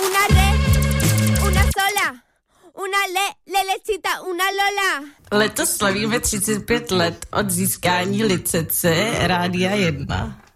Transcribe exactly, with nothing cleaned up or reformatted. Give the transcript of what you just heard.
una re, una sola, una le, lelecita, una lola. Letos slavíme třicet pět let od získání licence Rádia jedna.